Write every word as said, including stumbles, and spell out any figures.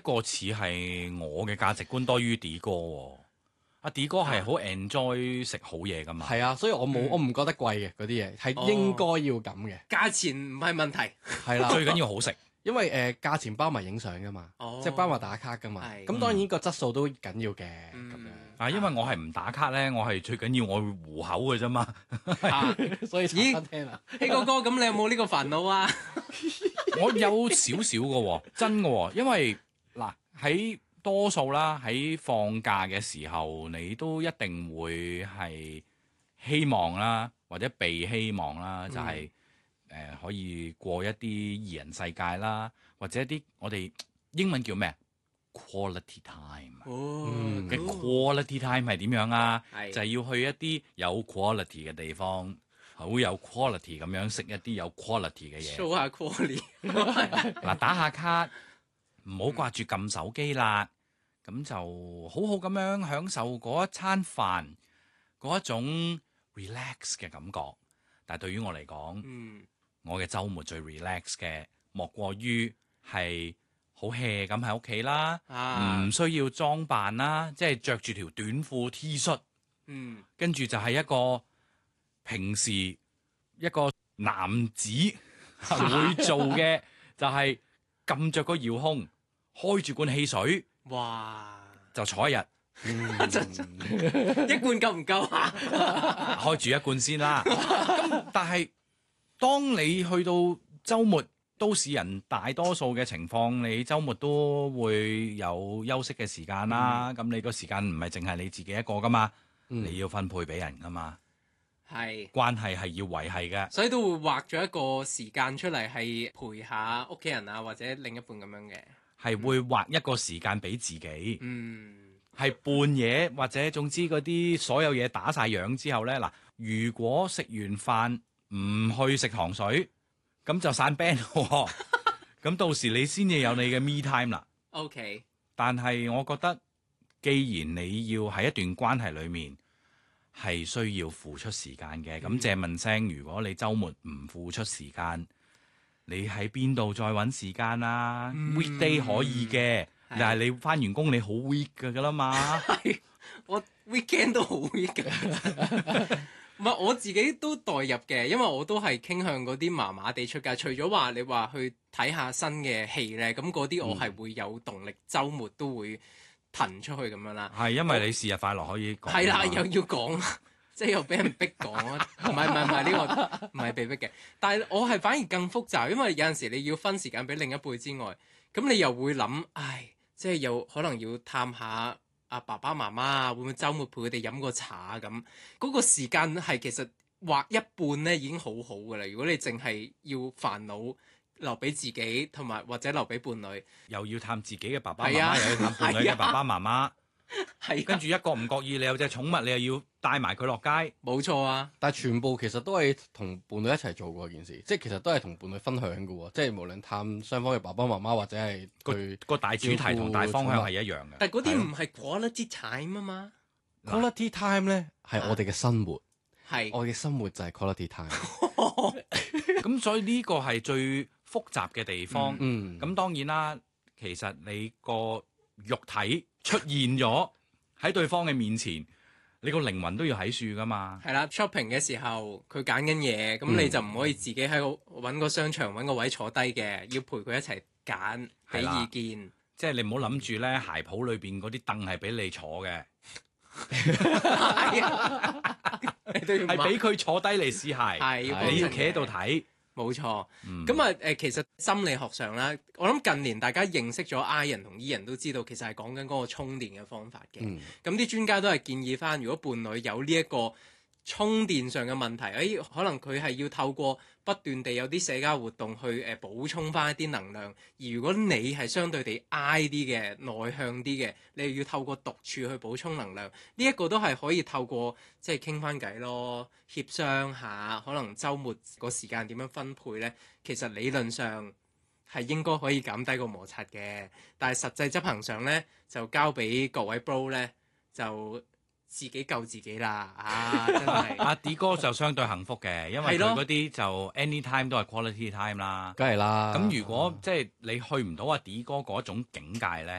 個似係我嘅價值觀多於 D 哥喎。阿 D 哥係好 enjoy 食好嘢噶嘛。 係啊，所以我冇、嗯、我唔覺得貴嘅嗰啲嘢係應該要咁嘅。 價錢唔係問題， 係啦， 最緊要好食。 因為誒、呃、價錢包埋影相噶嘛， 哦、 即係包埋打卡噶嘛。咁、 嗯、 當然個質素都緊要嘅咁、嗯、樣。 啊，因為我係唔打卡咧，我係最緊要我會糊口嘅啫嘛。 啊、所以咦，聽啊， 希哥哥，咁你有冇呢個煩惱啊？ 我有少少嘅喎，真嘅喎，因為嗱喺多數啦，喺放假嘅時候，你都一定會係希望啦，或者被希望啦，就係、是。嗯誒、呃、可以過一啲二人世界啦，或者一啲我哋英文叫咩 quality time 哦， 嘅 quality time 係點樣啊？ 係就係要去一啲有 quality 嘅地方，好有 quality 咁樣食一啲有 quality 嘅嘢。 show 下 quality 嗱，打下卡，唔好掛住撳手機啦，咁就好好咁樣享受嗰一餐飯嗰一種 relax 嘅感覺。但係對於我嚟講， 嗯。 我嘅週末最 relax 嘅，莫過於係好 hea 咁喺屋企啦，唔、啊、需要裝扮啦，即係着住條短褲 T 恤， 嗯， 跟住就係一個平時一個男子會做嘅，就係撳着個遙控，開住罐汽水， 哇， 就坐一日， 嗯、一罐夠唔夠啊？ 開住一罐先啦，咁但係。當你去到週末，都市人大多數嘅情況，你週末都會有休息嘅時間啦。咁、嗯、你個時間唔係淨係你自己一個噶嘛、嗯，你要分配俾人噶嘛。係關係係要維繫嘅， 所以都會劃咗一個時間出嚟，係陪下屋企人啊，或者另一半咁樣嘅。 係會劃一個時間俾自己。 嗯，係半夜或者總之嗰啲所有嘢打晒樣之後呢，嗱，如果食完飯唔去食糖水，咁就散 band 喎。咁到時你先至有你嘅 me time 啦。 OK。 但係我覺得，既然你要喺一段關係裏面係需要付出時間嘅，咁、嗯、借問聲，如果你週末唔付出時間，你喺邊度再揾時間啊、嗯、？weekday 可以嘅，但係你翻完工你好 week 㗎㗎啦嘛。 我 weekend 都好 week 㗎。唔係我自己都代入嘅，因為我都係傾向嗰啲麻麻地出街。除咗話你話去睇下新嘅戲咧，咁嗰啲我係會有動力，週末都會騰出去咁樣啦。 係因為你是日快樂可以講。 係啦，又要講，即係又俾人逼講啊！唔係唔係唔係呢個唔係被逼嘅，但係我係反而更複雜，因為有陣時你要分時間俾另一輩之外，咁你又會諗，唉，即係又可能要探下。阿爸爸媽媽啊，會唔會週末陪佢哋飲個茶啊？咁嗰個時間係其實劃一半咧已經好好噶啦。如果你淨係要煩惱留俾自己，同埋或者留俾伴侶， 又要探自己嘅爸爸媽媽， 啊、 又要探伴侶嘅爸爸媽媽， 係、啊、 跟住一個唔覺意，你有隻寵物，你又要帶埋佢落街， 冇錯啊！但係全部其實都係同伴侶一齊做過件事，即係其實都係同伴侶分享嘅喎，即係無論探雙方嘅爸爸媽媽或者係佢個大主題同大方向係一樣嘅。 但係嗰啲唔係 quality time 啊嘛 ，quality time 咧係我哋嘅生活， 係、啊、 我嘅生活就係 quality time。 咁所以呢個係最複雜嘅地方。 嗯， 咁當然啦，其實你個肉體出現咗喺對方嘅面前。你個靈魂都要喺樹噶嘛？ 係啦 ，shopping 嘅時候佢揀緊嘢，咁、嗯、你就唔可以自己喺度揾個商場揾個位坐低嘅，要陪佢一齊揀，俾意見。 即係你唔好諗住咧，鞋鋪裏邊嗰啲凳係俾你坐嘅，係俾佢坐低嚟試鞋，係你要企喺度睇。 冇錯，咁啊誒，其實心理學上啦，我諗近年大家認識咗 I 人同 E 人都知道，其實係講緊嗰個充電嘅方法嘅。咁啲專家都係建議翻，如果伴侶有呢一個充電上嘅問題，誒、哎、可能佢係要透過不斷地有啲社交活動去誒、呃、補充翻一啲能量。而如果你係相對地 I 啲嘅、內向啲嘅，你又要透過獨處去補充能量。呢、這、一個都係可以透過即係傾翻偈咯，協商下，可能週末個時間點樣分配呢？其實理論上係應該可以減低個摩擦嘅，但係實際執行上呢，就交俾各位 bro 呢，就自己救自己啦，啊真係阿 D 哥就相對幸福嘅，因為佢嗰啲就 anytime 都係 quality time 啦， 梗係啦。 咁如果即係你去唔到阿 D 哥嗰種境界咧？